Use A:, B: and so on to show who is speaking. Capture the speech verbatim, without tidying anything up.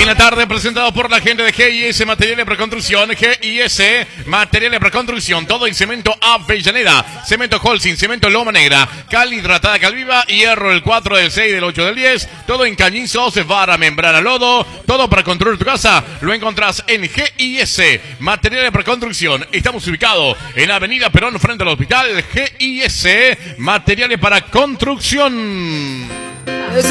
A: la tarde, presentado por la gente de G I S Materiales para Construcción. G I S Materiales para Construcción. Todo en cemento Avellaneda, cemento Holcim, cemento Loma Negra, cal hidratada Calviva, hierro el cuatro, del seis, del ocho, del diez. Todo en cañizos, vara, membrana, lodo. Todo para construir tu casa. Lo encontrás en G I S Materiales para Construcción. Estamos ubicados en Avenida Perón, frente al hospital. G I S Materiales para Construcción.